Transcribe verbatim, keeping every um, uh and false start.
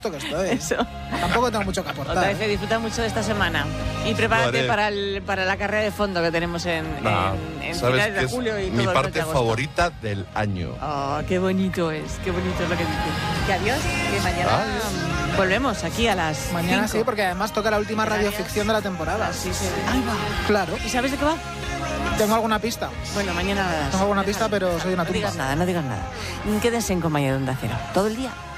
que estoy. Eso. Tampoco tengo mucho que aportar. Otra vez, disfruta mucho de esta semana. Y prepárate para, el, para la carrera de fondo que tenemos en, nah, en, en sabes finales de julio y todo mi el mes parte de agosto. favorita del año. Oh, qué bonito es, qué bonito es lo que dice. Que adiós, que mañana Adiós. volvemos aquí a las Mañana cinco. sí, porque además toca la última radioficción de la temporada. Sí, sí. Ahí va. Claro. ¿Y sabes de qué va? ¿Tengo alguna pista? Bueno, mañana la das. Tengo alguna pista, pero soy una No tumba. digas nada, no digas nada. Quédense en compañía de Onda Cero todo el día.